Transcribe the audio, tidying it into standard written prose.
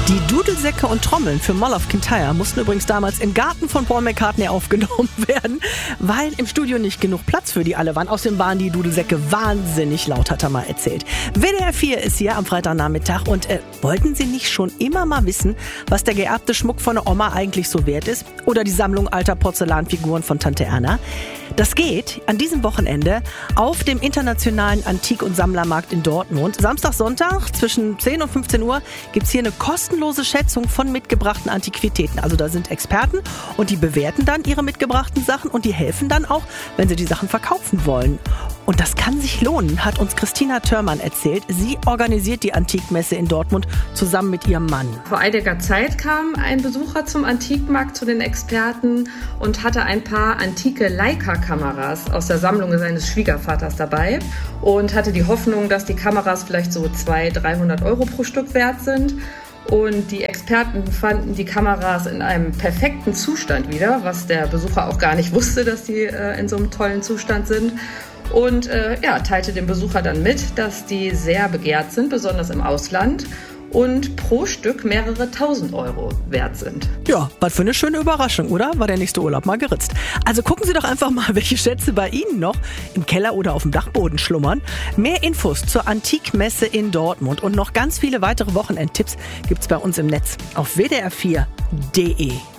Die Dudelsäcke und Trommeln für Mall of Kintyre mussten übrigens damals im Garten von Paul McCartney aufgenommen werden, weil im Studio nicht genug Platz für die alle waren. Außerdem waren die Dudelsäcke wahnsinnig laut, hat er mal erzählt. WDR 4 ist hier am Freitagnachmittag und wollten Sie nicht schon immer mal wissen, was der geerbte Schmuck von der Oma eigentlich so wert ist? Oder die Sammlung alter Porzellanfiguren von Tante Erna? Das geht an diesem Wochenende auf dem Internationalen Antik- und Sammlermarkt in Dortmund. Samstag, Sonntag zwischen 10 und 15 Uhr gibt's hier eine kostenlose Schätzung von mitgebrachten Antiquitäten. Also da sind Experten und die bewerten dann ihre mitgebrachten Sachen und die helfen dann auch, wenn sie die Sachen verkaufen wollen. Und das kann sich lohnen, hat uns Christina Thörmann erzählt. Sie organisiert die Antikmesse in Dortmund zusammen mit ihrem Mann. Vor einiger Zeit kam ein Besucher zum Antikmarkt zu den Experten und hatte ein paar antike Leica-Kameras aus der Sammlung seines Schwiegervaters dabei und hatte die Hoffnung, dass die Kameras vielleicht so 200-300 Euro pro Stück wert sind. Und die Experten fanden die Kameras in einem perfekten Zustand wieder, was der Besucher auch gar nicht wusste, dass die in so einem tollen Zustand sind. Und teilte dem Besucher dann mit, dass die sehr begehrt sind, besonders im Ausland, und pro Stück mehrere 1000 Euro wert sind. Ja, was für eine schöne Überraschung, oder? War der nächste Urlaub mal geritzt. Also gucken Sie doch einfach mal, welche Schätze bei Ihnen noch im Keller oder auf dem Dachboden schlummern. Mehr Infos zur Antikmesse in Dortmund und noch ganz viele weitere Wochenendtipps gibt's bei uns im Netz auf wdr4.de.